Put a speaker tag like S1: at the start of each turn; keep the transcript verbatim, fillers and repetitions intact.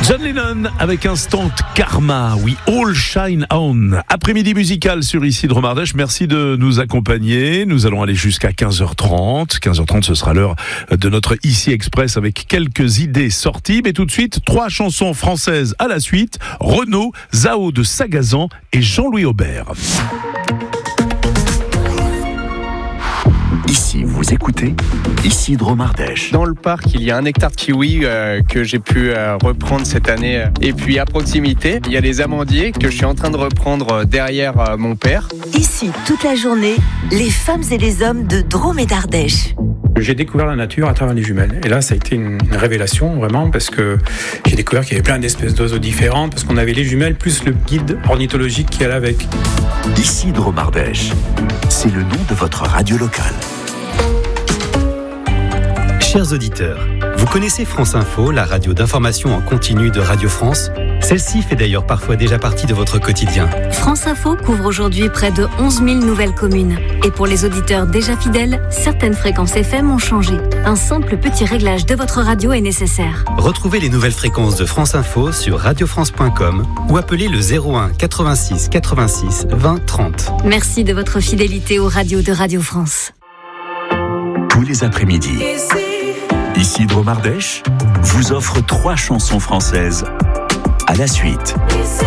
S1: John Lennon avec Instant Karma, oui, All Shine On. Après-midi musical sur Ici de Romardèche, merci de nous accompagner. Nous allons aller jusqu'à quinze heures trente. quinze heures trente, ce sera l'heure de notre Ici Express avec quelques idées sorties. Mais tout de suite, trois chansons françaises à la suite. Renaud, Zao de Sagazan et Jean-Louis Aubert.
S2: Ici, vous écoutez Ici de Romardèche.
S3: Dans le parc, il y a un hectare de kiwi euh, que j'ai pu euh, reprendre cette année. Et puis à proximité, il y a les amandiers que je suis en train de reprendre derrière euh, mon père.
S4: Ici, toute la journée, les femmes et les hommes de Drôme et d'Ardèche.
S5: J'ai découvert la nature à travers les jumelles. Et là, ça a été une, une révélation, vraiment, parce que j'ai découvert qu'il y avait plein d'espèces d'oiseaux différentes, parce qu'on avait les jumelles plus le guide ornithologique qui allait avec.
S2: Ici de Romardèche, c'est le nom de votre radio locale.
S6: Chers auditeurs, vous connaissez France Info, la radio d'information en continu de Radio France ? Celle-ci fait d'ailleurs parfois déjà partie de votre quotidien.
S7: France Info couvre aujourd'hui près de onze mille nouvelles communes. Et pour les auditeurs déjà fidèles, certaines fréquences F M ont changé. Un simple petit réglage de votre radio est nécessaire.
S6: Retrouvez les nouvelles fréquences de France Info sur radio france point com ou appelez le zéro un quatre-vingt-six quatre-vingt-six vingt trente.
S7: Merci de votre fidélité aux radios de Radio France.
S2: Tous les après-midi, Ici de Romardèche vous offre trois chansons françaises à la suite.